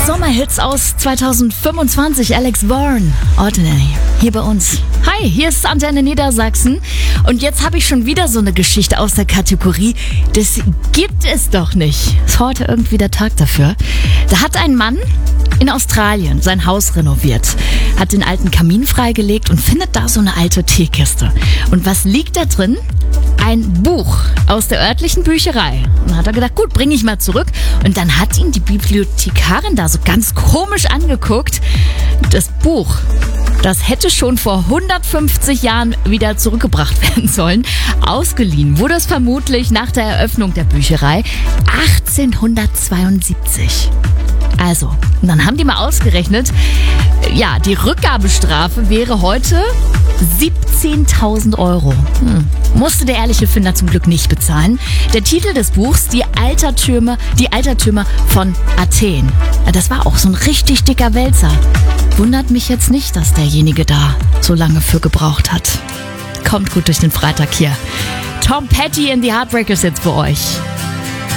Sommerhits aus 2025. Alex Warren, Ordinary, hier bei uns. Hi, hier ist Antenne Niedersachsen. Und jetzt habe ich schon wieder so eine Geschichte aus der Kategorie, das gibt es doch nicht. Ist heute irgendwie der Tag dafür. Da hat ein Mann in Australien sein Haus renoviert, hat den alten Kamin freigelegt und findet da so eine alte Teekiste. Und was liegt da drin? Ein Buch aus der örtlichen Bücherei. Und dann hat er gedacht, gut, bringe ich mal zurück. Und dann hat ihn die Bibliothekarin da so ganz komisch angeguckt. Das Buch, das hätte schon vor 150 Jahren wieder zurückgebracht werden sollen. Ausgeliehen wurde es vermutlich nach der Eröffnung der Bücherei 1872. Also, und dann haben die mal ausgerechnet, ja, die Rückgabestrafe wäre heute 17.000 Euro. Musste der ehrliche Finder zum Glück nicht bezahlen. Der Titel des Buchs, Die Altertümer von Athen. Das war auch so ein richtig dicker Wälzer. Wundert mich jetzt nicht, dass derjenige da so lange für gebraucht hat. Kommt gut durch den Freitag hier. Tom Petty in die Heartbreakers jetzt für euch.